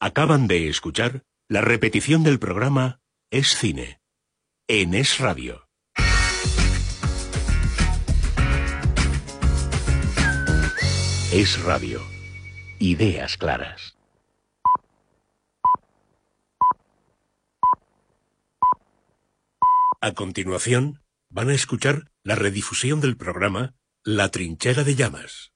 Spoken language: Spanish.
Acaban de escuchar la repetición del programa Es Cine, en Es Radio. Es Radio. Ideas claras. A continuación, van a escuchar la redifusión del programa La Trinchera de Llamas.